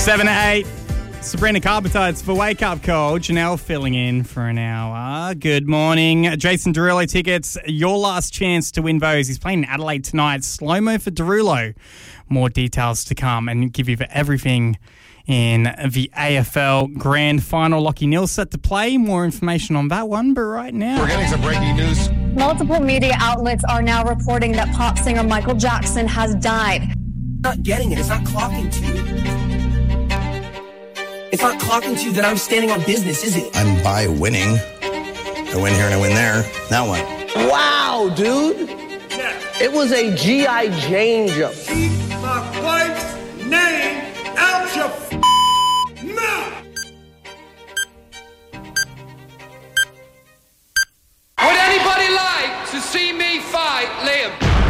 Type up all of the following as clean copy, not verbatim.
7 to 8. Sabrina Carpenter, it's the Wake Up Call. Janelle filling in for an hour. Good morning. Jason Derulo tickets, your last chance to win those. He's playing in Adelaide tonight. Slow-mo for Derulo. More details to come and give you everything in the AFL Grand Final. Lachie Neal set to play. More information on that one, but right now... We're getting some breaking news. Multiple media outlets are now reporting that pop singer Michael Jackson has died. Not getting it. It's not clocking to you. It's not clocking to you that I'm standing on business, is it? I'm by winning. I win here and I win there. Now what? Wow, dude. Yeah. It was a G.I. Jane jump. Keep my wife's name out your mouth. Would anybody like to see me fight Liam?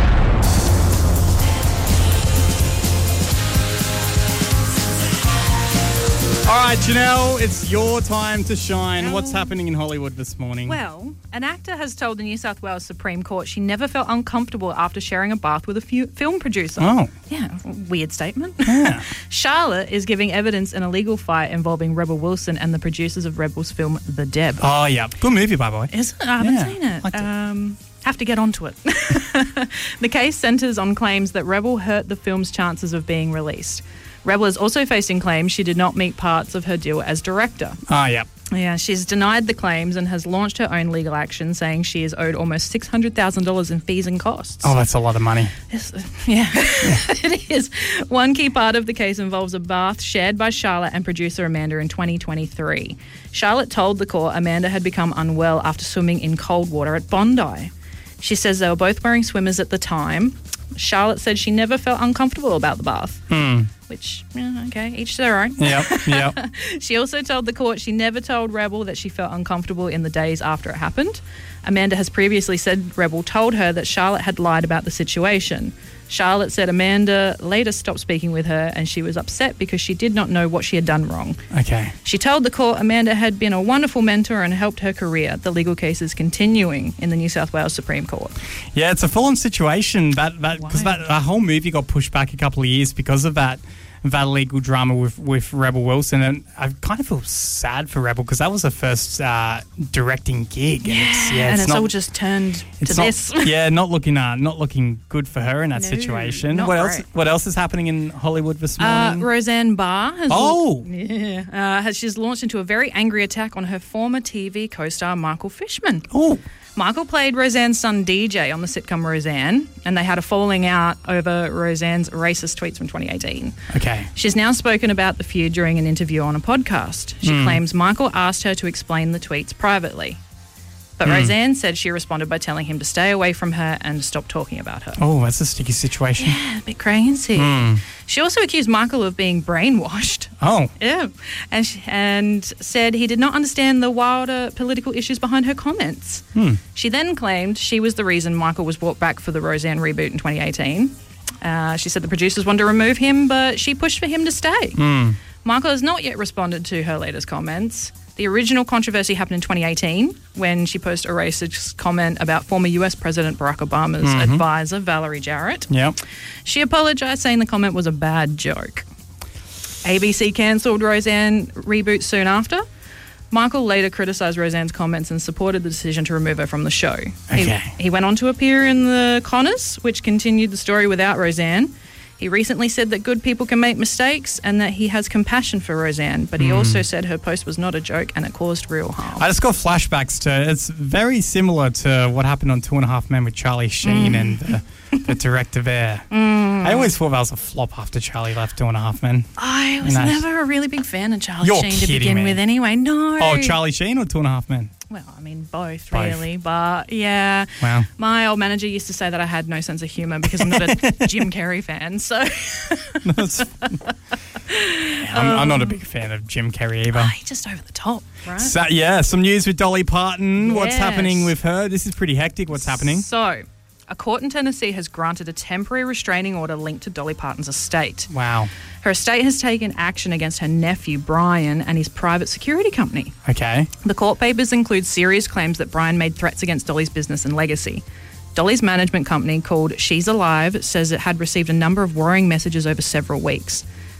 All right, Janelle, it's your time to shine. What's happening in Hollywood this morning? Well, an actor has told the New South Wales Supreme Court she never felt uncomfortable after sharing a bath with a film producer. Oh. Yeah, weird statement. Yeah. Charlotte is giving evidence in a legal fight involving Rebel Wilson and the producers of Rebel's film The Deb. Oh, yeah. Good movie, by the way. Is it? I haven't seen it. Liked it. Have to get onto it. The case centres on claims that Rebel hurt the film's chances of being released. Rebel is also facing claims she did not meet parts of her deal as director. Oh, yeah. Yeah, she's denied the claims and has launched her own legal action, saying she is owed almost $600,000 in fees and costs. Oh, that's a lot of money. Yeah, it is. One key part of the case involves a bath shared by Charlotte and producer Amanda in 2023. Charlotte told the court Amanda had become unwell after swimming in cold water at Bondi. She says they were both wearing swimmers at the time. Charlotte said she never felt uncomfortable about the bath. Which, okay, each to their own. Yep. She also told the court she never told Rebel that she felt uncomfortable in the days after it happened. Amanda has previously said Rebel told her that Charlotte had lied about the situation. Charlotte said Amanda later stopped speaking with her and she was upset because she did not know what she had done wrong. Okay. She told the court Amanda had been a wonderful mentor and helped her career. The legal case is continuing in the New South Wales Supreme Court. Yeah, it's a full-on situation because that whole movie got pushed back a couple of years because of that legal drama with Rebel Wilson, and I kind of feel sad for Rebel because that was her first directing gig. And it's all just turned to this. Yeah, not looking good for her in that situation. not What great. else? What else is happening in Hollywood this morning? Roseanne Barr has she's launched into a very angry attack on her former TV co-star Michael Fishman. Oh. Michael played Roseanne's son DJ on the sitcom Roseanne, and they had a falling out over Roseanne's racist tweets from 2018. Okay. She's now spoken about the feud during an interview on a podcast. She claims Michael asked her to explain the tweets privately. But Roseanne said she responded by telling him to stay away from her and stop talking about her. Oh, that's a sticky situation. Yeah, a bit crazy. She also accused Michael of being brainwashed. Oh. Yeah. And said he did not understand the wilder political issues behind her comments. She then claimed she was the reason Michael was brought back for the Roseanne reboot in 2018. She said the producers wanted to remove him, but she pushed for him to stay. Michael has not yet responded to her latest comments. The original controversy happened in 2018 when she posted a racist comment about former US President Barack Obama's advisor, Valerie Jarrett. Yep. She apologised, saying the comment was a bad joke. ABC cancelled Roseanne reboot soon after. Michael later criticised Roseanne's comments and supported the decision to remove her from the show. Okay. He went on to appear in The Conners, which continued the story without Roseanne. He recently said that good people can make mistakes and that he has compassion for Roseanne, but he also said her post was not a joke and it caused real harm. I just got flashbacks to it's very similar to what happened on 2.5 Men with Charlie Sheen and the director there. I always thought that was a flop after Charlie left 2.5 Men. I was never a really big fan of Charlie You're Sheen to kidding begin me. with anyway. No. Oh, Charlie Sheen or 2.5 Men? Well, I mean, both. Really. But, yeah. Wow. My old manager used to say that I had no sense of humour because I'm not a Jim Carrey fan, so... I'm not a big fan of Jim Carrey either. He's just over the top, right? So, yeah, some news with Dolly Parton. What's Yes. happening with her? This is pretty hectic. What's happening? So, a court in Tennessee has granted a temporary restraining order linked to Dolly Parton's estate. Wow. Her estate has taken action against her nephew, Brian, and his private security company. Okay. The court papers include serious claims that Brian made threats against Dolly's business and legacy. Dolly's management company, called She's Alive, says it had received a number of worrying messages over several weeks.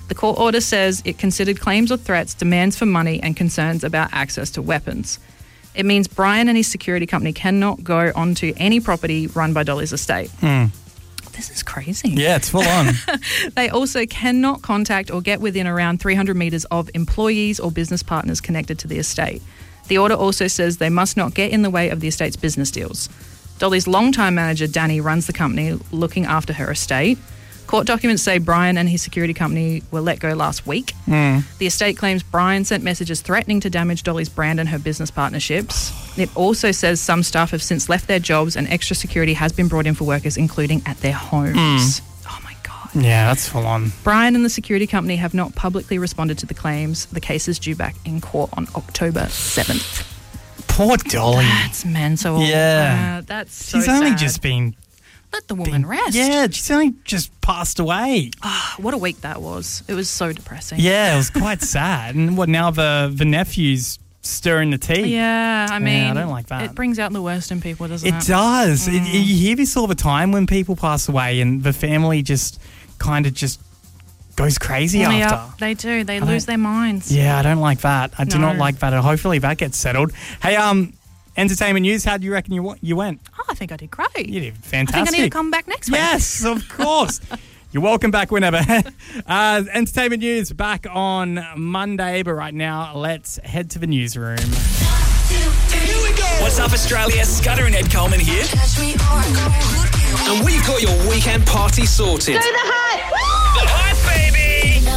The court order says it considered claims or threats, demands for money, and concerns about access to weapons. It means Brian and his security company cannot go onto any property run by Dolly's estate. This is crazy. Yeah, it's full on. They also cannot contact or get within around 300 metres of employees or business partners connected to the estate. The order also says they must not get in the way of the estate's business deals. Dolly's longtime manager, Danny, runs the company looking after her estate. Court documents say Brian and his security company were let go last week. The estate claims Brian sent messages threatening to damage Dolly's brand and her business partnerships. It also says some staff have since left their jobs and extra security has been brought in for workers, including at their homes. Oh, my God. Yeah, that's full on. Brian and the security company have not publicly responded to the claims. The case is due back in court on October 7th. Poor Dolly. That's mental. Yeah. That's so She's only sad. just been... Let the woman rest. Yeah, she's only just passed away. What a week that was. It was so depressing. Yeah, it was quite sad. And what now the nephew's stirring the tea? Yeah, I mean, I don't like that. It brings out the worst in people, doesn't it? It does. You hear this all the time when people pass away and the family just kind of just goes crazy after. They do. They lose their minds. Yeah, I don't like that. I do No. not like that. Hopefully that gets settled. Hey, entertainment news, how do you reckon you went? Oh, I think I did great. You did I fantastic. think I need to come back next week. Yes, of course. You're welcome back whenever. Entertainment news back on Monday, but right now, let's head to the newsroom. Here we go. What's up, Australia? Scudder and Ed Coleman here. And we've got your weekend party sorted. Do the hype! The hype, baby!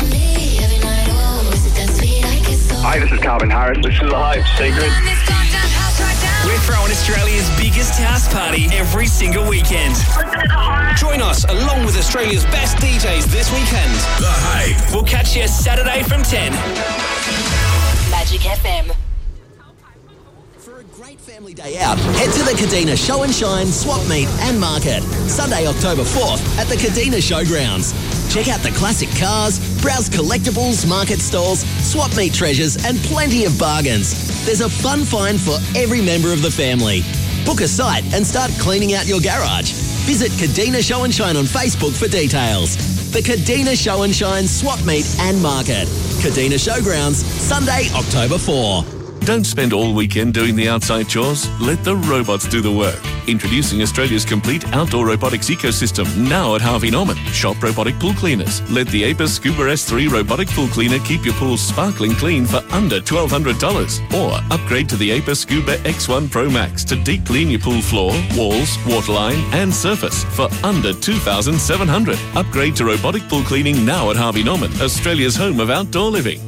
Hi, this is Calvin Harris. This is The Hype Secret. We're throwing Australia's biggest house party every single weekend. Join us along with Australia's best DJs this weekend. The Hype. We'll catch you Saturday from 10. Magic FM. For a great family day out, head to the Kadina Show and Shine, Swap Meet and Market. Sunday, October 4th at the Kadina Showgrounds. Check out the classic cars, browse collectibles, market stalls, swap meet treasures and plenty of bargains. There's a fun find for every member of the family. Book a site and start cleaning out your garage. Visit Kadina Show and Shine on Facebook for details. The Kadina Show and Shine, Swap Meet and Market. Kadina Showgrounds, Sunday, October 4. Don't spend all weekend doing the outside chores. Let the robots do the work. Introducing Australia's complete outdoor robotics ecosystem now at Harvey Norman. Shop robotic pool cleaners. Let the Apis Scuba S3 robotic pool cleaner keep your pool sparkling clean for under $1,200. Or upgrade to the Apis Scuba X1 Pro Max to deep clean your pool floor, walls, waterline and surface for under $2,700. Upgrade to robotic pool cleaning now at Harvey Norman, Australia's home of outdoor living.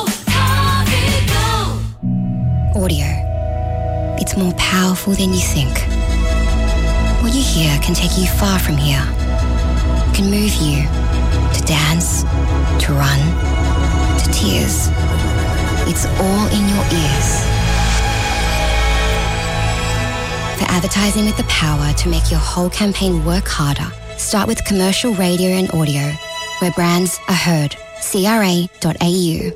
Audio. It's more powerful than you think. What you hear can take you far from here. Can move you to dance, to run, to tears. It's all in your ears. For advertising with the power to make your whole campaign work harder, start with commercial radio and audio, where brands are heard. CRA.au.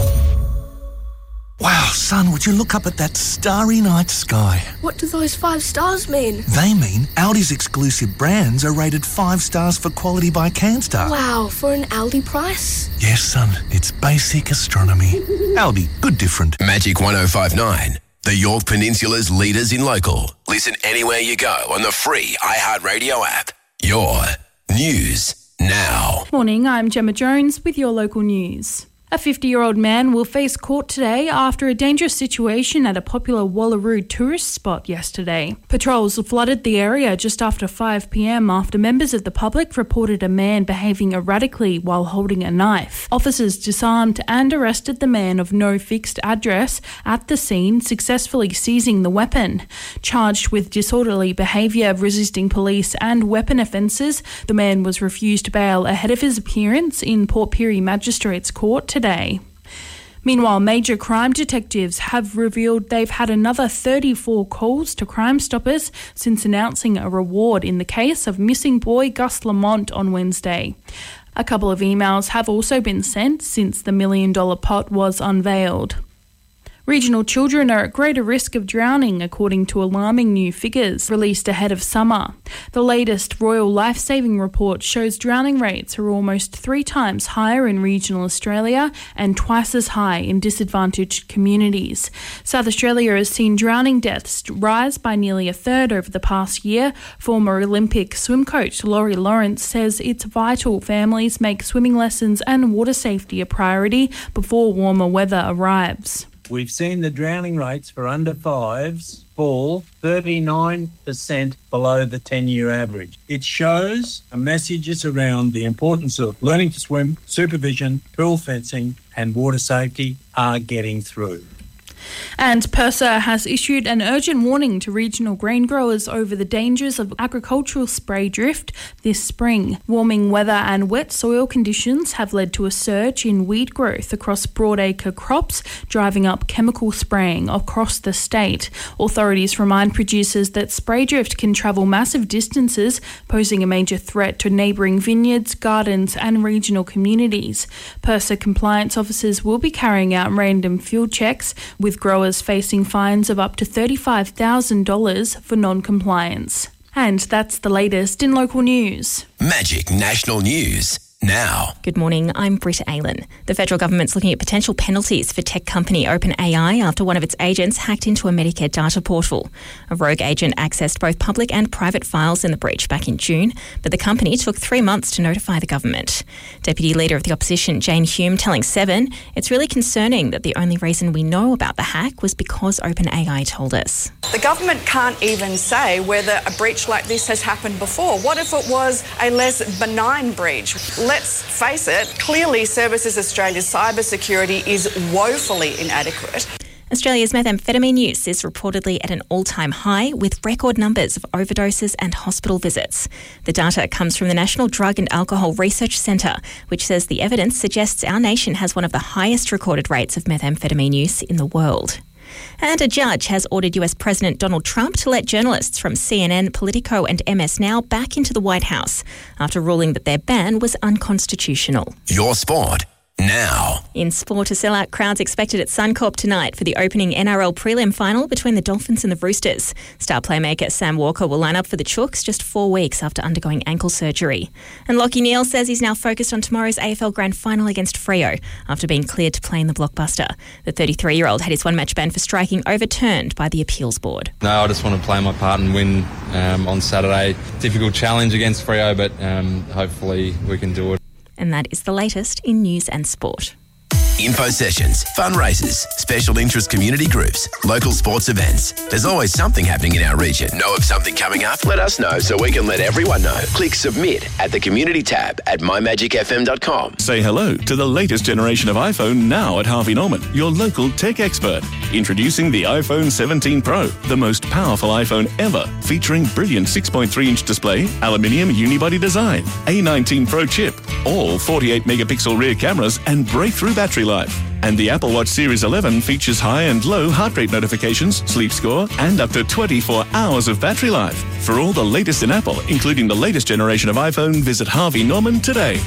Wow, son, would you look up at that starry night sky? What do those 5 stars mean? They mean Aldi's exclusive brands are rated 5 stars for quality by CanStar. Wow, for an Aldi price? Yes, son, it's basic astronomy. Aldi, good different. Magic 105.9, the York Peninsula's leaders in local. Listen anywhere you go on the free iHeartRadio app. Your news now. Morning, I'm Gemma Jones with your local news. A 50-year-old man will face court today after a dangerous situation at a popular Wallaroo tourist spot yesterday. Patrols flooded the area just after 5 p.m. after members of the public reported a man behaving erratically while holding a knife. Officers disarmed and arrested the man of no fixed address at the scene, successfully seizing the weapon. Charged with disorderly behaviour, resisting police and weapon offences, the man was refused bail ahead of his appearance in Port Pirie Magistrates Court today. Meanwhile, major crime detectives have revealed they've had another 34 calls to Crime Stoppers since announcing a reward in the case of missing boy Gus Lamont on Wednesday. A couple of emails have also been sent since the $1 million pot was unveiled. Regional children are at greater risk of drowning, according to alarming new figures released ahead of summer. The latest Royal Lifesaving Report shows drowning rates are almost 3 times higher in regional Australia and twice as high in disadvantaged communities. South Australia has seen drowning deaths rise by nearly a third over the past year. Former Olympic swim coach Laurie Lawrence says it's vital families make swimming lessons and water safety a priority before warmer weather arrives. We've seen the drowning rates for under 5s fall 39% below the 10-year average. It shows messages around the importance of learning to swim, supervision, pool fencing and water safety are getting through. And PIRSA has issued an urgent warning to regional grain growers over the dangers of agricultural spray drift this spring. Warming weather and wet soil conditions have led to a surge in weed growth across broadacre crops, driving up chemical spraying across the state. Authorities remind producers that spray drift can travel massive distances, posing a major threat to neighbouring vineyards, gardens and regional communities. PIRSA compliance officers will be carrying out random field checks, with growers facing fines of up to $35,000 for non-compliance. And that's the latest in local news. Magic National News. Now. Good morning, I'm Britta Aylan. The federal government's looking at potential penalties for tech company OpenAI after one of its agents hacked into a Medicare data portal. A rogue agent accessed both public and private files in the breach back in June, but the company took 3 months to notify the government. Deputy Leader of the Opposition, Jane Hume, telling Seven, it's really concerning that the only reason we know about the hack was because OpenAI told us. The government can't even say whether a breach like this has happened before. What if it was a less benign breach? Let's face it, clearly Services Australia's cybersecurity is woefully inadequate. Australia's methamphetamine use is reportedly at an all-time high, with record numbers of overdoses and hospital visits. The data comes from the National Drug and Alcohol Research Centre, which says the evidence suggests our nation has one of the highest recorded rates of methamphetamine use in the world. And a judge has ordered US President Donald Trump to let journalists from CNN, Politico and MS Now back into the White House after ruling that their ban was unconstitutional. Your sport. Now. In sport, a sellout crowd's expected at Suncorp tonight for the opening NRL prelim final between the Dolphins and the Roosters. Star playmaker Sam Walker will line up for the Chooks just 4 weeks after undergoing ankle surgery. And Lachie Neale says he's now focused on tomorrow's AFL Grand Final against Freo after being cleared to play in the Blockbuster. The 33-year-old had his one-match ban for striking overturned by the appeals board. No, I just want to play my part and win on Saturday. Difficult challenge against Freo, but hopefully we can do it. And that is the latest in news and sport. Info sessions, fundraisers, special interest community groups, local sports events. There's always something happening in our region. Know of something coming up? Let us know so we can let everyone know. Click submit at the community tab at mymagicfm.com. Say hello to the latest generation of iPhone now at Harvey Norman, your local tech expert. Introducing the iPhone 17 Pro, the most powerful iPhone ever, featuring brilliant 6.3-inch display, aluminium unibody design, A19 Pro chip, all 48-megapixel rear cameras and breakthrough battery life. And the Apple Watch Series 11 features high and low heart rate notifications, sleep score, and up to 24 hours of battery life. For all the latest in Apple, including the latest generation of iPhone, visit Harvey Norman today.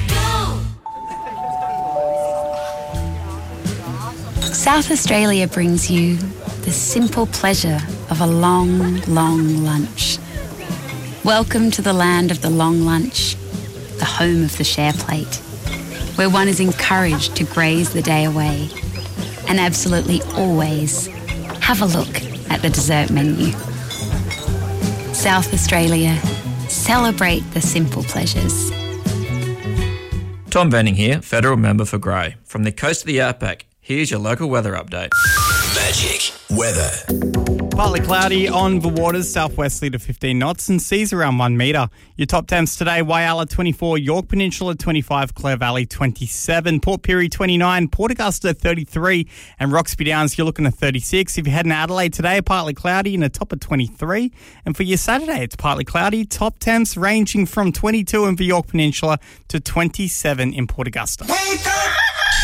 South Australia brings you the simple pleasure of a long, long lunch. Welcome to the land of the long lunch, the home of the share plate, where one is encouraged to graze the day away and absolutely always have a look at the dessert menu. South Australia, celebrate the simple pleasures. Tom Benning here, Federal Member for Grey. From the coast of the Outback, here's your local weather update. Magic weather. Partly cloudy on the waters, southwesterly to 15 knots and seas around 1 metre. Your top temps today, Whyalla 24, York Peninsula 25, Clare Valley 27, Port Pirie 29, Port Augusta 33 and Roxby Downs you're looking at 36. If you head in Adelaide today, partly cloudy and a top of 23. And for your Saturday, it's partly cloudy, top temps ranging from 22 in the York Peninsula to 27 in Port Augusta. Wake up!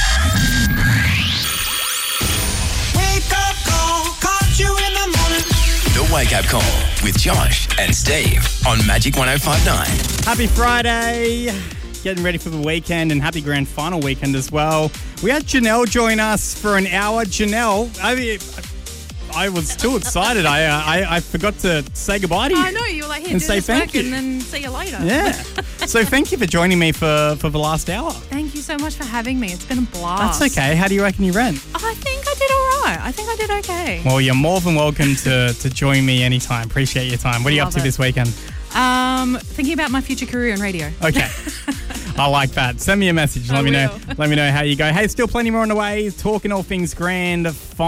The Wake Up Call with Josh and Steve on Magic 105.9. Happy Friday. getting ready for the weekend, and happy grand final weekend as well. We had Janelle join us for an hour. Janelle, I was too excited. I forgot to say goodbye to you. I know, you were like, here, and do say this thank work you. and then see you later. Yeah. So thank you for joining me for the last hour. Thank you so much for having me. It's been a blast. That's okay. How do you reckon you ran? I think I did all right. I think I did okay. Well, you're more than welcome to join me anytime. Appreciate your time. What are you up to this weekend? Thinking about my future career in radio. Okay. I like that. Send me a message. Let me know how you go. Hey, still plenty more on the way. Talking all things grand.